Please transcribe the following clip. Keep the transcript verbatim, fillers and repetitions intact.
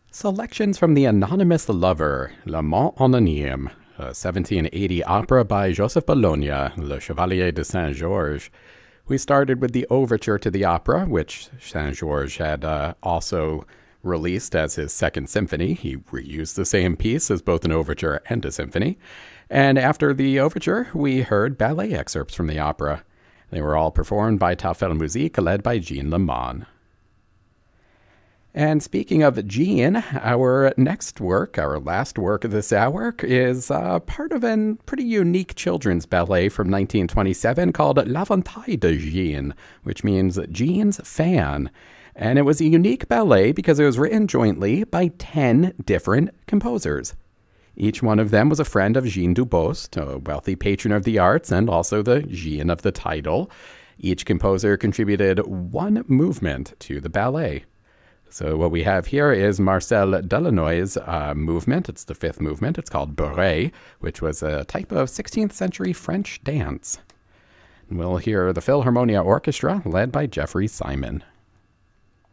Selections from The Anonymous Lover, L'Amant Anonyme, a seventeen eighty opera by Joseph Bologna, Le Chevalier de Saint-Georges. We started with the overture to the opera, which Saint-Georges had uh, also released as his second symphony. He reused the same piece as both an overture and a symphony. And after the overture, we heard ballet excerpts from the opera. They were all performed by Taufel Musik, led by Jean Leman. And speaking of Jean, our next work, our last work of this hour, is uh, part of a pretty unique children's ballet from nineteen twenty-seven called L'Aventaille de Jean, which means Jean's Fan. And it was a unique ballet because it was written jointly by ten different composers. Each one of them was a friend of Jean Dubost, a wealthy patron of the arts and also the Jean of the title. Each composer contributed one movement to the ballet. So what we have here is Marcel Delannoy's uh, movement. It's the fifth movement. It's called Bourrée, which was a type of sixteenth century French dance. And we'll hear the Philharmonia Orchestra led by Jeffrey Simon.